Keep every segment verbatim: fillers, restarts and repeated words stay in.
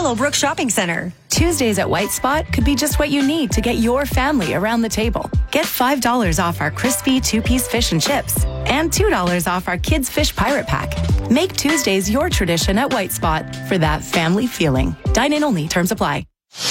Willowbrook Shopping Center. Tuesdays at White Spot could be just what you need to get your family around the table. Get five dollars off our crispy two-piece fish and chips and two dollars off our Kids Fish Pirate Pack. Make Tuesdays your tradition at White Spot for that family feeling. Dine in only. Terms apply.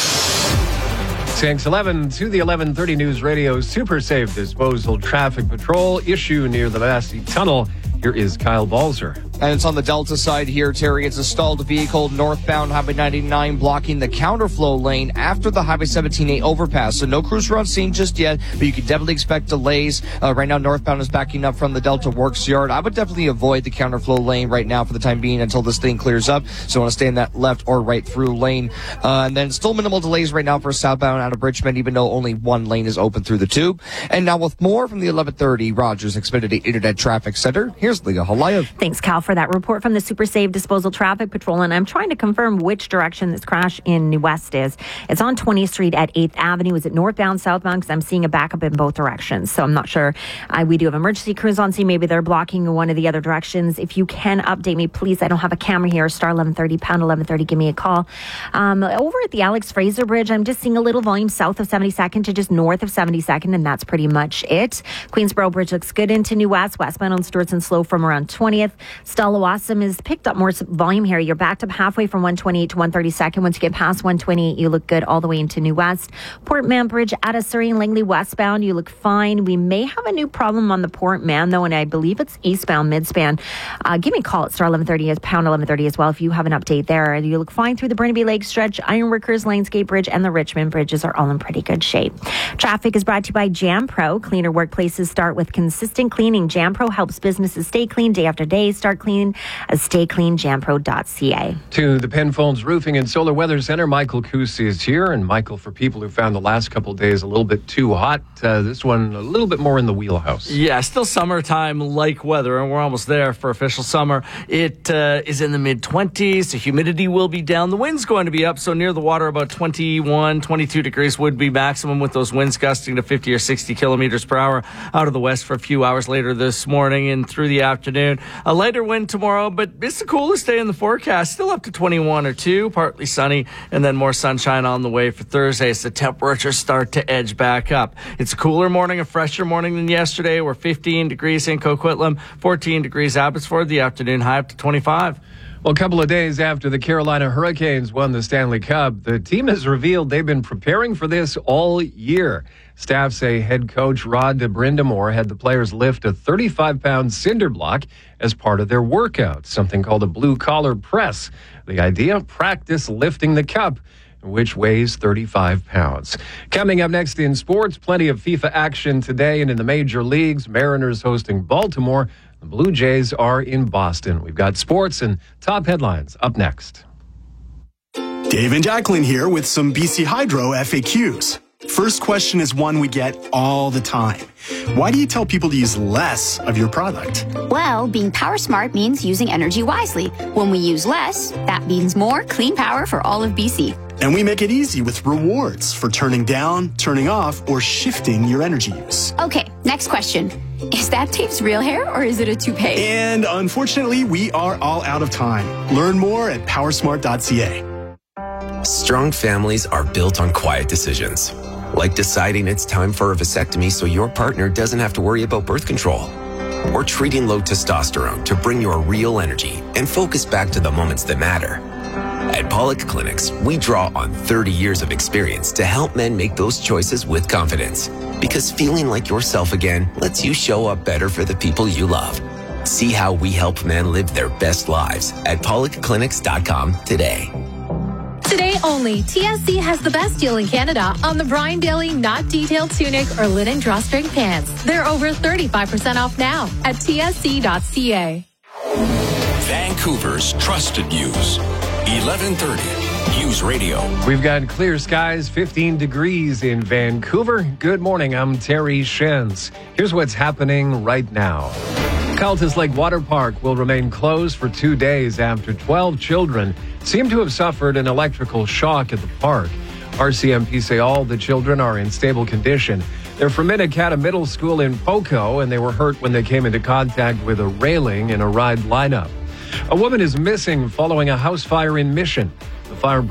six eleven to the eleven thirty News Radio Super Safe Disposal Traffic Patrol issue near the Massey Tunnel. Here is Kyle Balzer. And it's on the Delta side here, Terry. It's a stalled vehicle northbound Highway ninety-nine blocking the counterflow lane after the Highway seventeen A overpass. So no crews are on scene just yet, but you can definitely expect delays. Uh, right now, northbound is backing up from the Delta Works Yard. I would definitely avoid the counterflow lane right now for the time being until this thing clears up. So I want to stay in that left or right through lane. Uh, and then still minimal delays right now for southbound out of Richmond, even though only one lane is open through the tube. And now with more from the eleven thirty Rogers Xfinity Internet Traffic Center, here's Leah Halayev. Thanks, Cal, for that report from the Super Safe Disposal Traffic Patrol. And I'm trying to confirm which direction this crash in New West is. It's on twentieth Street at eighth Avenue. Is it northbound, southbound? Because I'm seeing a backup in both directions. So I'm not sure. Uh, we do have emergency crews on scene. Maybe they're blocking one of the other directions. If you can update me, please. I don't have a camera here. Star eleven thirty, pound eleven thirty. Give me a call. Um, over at the Alex Fraser Bridge, I'm just seeing a little volume south of seventy-second to just north of seventy-second, and that's pretty much it. Queensboro Bridge looks good into New West. Westbound on Stewartson Slow from around twentieth. Stallawasam has picked up more volume here. You're backed up halfway from one twenty-eight to one thirty-second. Once you get past one twenty-eight, you look good all the way into New West. Port Mann Bridge out of Surrey and Langley westbound, you look fine. We may have a new problem on the Port Mann, though, and I believe it's eastbound midspan. Uh, give me a call at star eleven thirty, pound eleven thirty as well, if you have an update there. You look fine through the Burnaby Lake stretch. Ironworkers, Lanescape Bridge, and the Richmond bridges are all in pretty good shape. Traffic is brought to you by Jam Pro. Cleaner workplaces start with consistent cleaning. Jam Pro helps businesses stay clean day after day. Start clean at stay clean jam pro dot c a. To the Penfolds Roofing and Solar Weather Center, Michael Kusi is here. And Michael, for people who found the last couple of days a little bit too hot, uh, this one a little bit more in the wheelhouse. Yeah, still summertime-like weather, and we're almost there for official summer. It uh, is in the mid-twenties. The humidity will be down. The wind's going to be up, so near the water about twenty-one, twenty-two degrees would be maximum, with those winds gusting to fifty or sixty kilometers per hour out of the west for a few hours later this morning and through the afternoon. A lighter wind tomorrow, but it's the coolest day in the forecast. Still up to twenty-one or two, partly sunny, and then more sunshine on the way for Thursday as the temperatures start to edge back up. It's a cooler morning, a fresher morning than yesterday. We're fifteen degrees in Coquitlam, fourteen degrees Abbotsford, the afternoon high up to twenty-five. Well, a couple of days after the Carolina Hurricanes won the Stanley Cup, the team has revealed they've been preparing for this all year. Staff say head coach Rod Brindamore had the players lift a thirty-five pound cinder block as part of their workout, something called a blue-collar press. The idea, practice lifting the cup, which weighs thirty-five pounds. Coming up next in sports, plenty of FIFA action today, and in the major leagues, Mariners hosting Baltimore. The Blue Jays are in Boston. We've got sports and top headlines up next. Dave and Jacqueline here with some B C Hydro F A Qs. First question is one we get all the time. Why do you tell people to use less of your product? Well, being power smart means using energy wisely. When we use less, that means more clean power for all of B C. And we make it easy with rewards for turning down, turning off, or shifting your energy use. Okay, next question. Is that Dave's real hair or is it a toupee? And unfortunately, we are all out of time. Learn more at power smart dot c a. Strong families are built on quiet decisions, like deciding it's time for a vasectomy so your partner doesn't have to worry about birth control, or treating low testosterone to bring your real energy and focus back to the moments that matter. At Pollock Clinics, we draw on thirty years of experience to help men make those choices with confidence, because feeling like yourself again lets you show up better for the people you love. See how we help men live their best lives at pollock clinics dot com today. Today only, T S C has the best deal in Canada on the Brian Daly Not Detailed Tunic or Linen Drawstring Pants. They're over thirty-five percent off now at T S C dot c a. Vancouver's trusted news. eleven thirty News Radio. We've got clear skies, fifteen degrees in Vancouver. Good morning, I'm Terry Shens. Here's what's happening right now. Cultus Lake Water Park will remain closed for two days after twelve children seem to have suffered an electrical shock at the park. R C M P say all the children are in stable condition. They're from Minnekata Middle School in Poco, and they were hurt when they came into contact with a railing in a ride lineup. A woman is missing following a house fire in Mission. The fire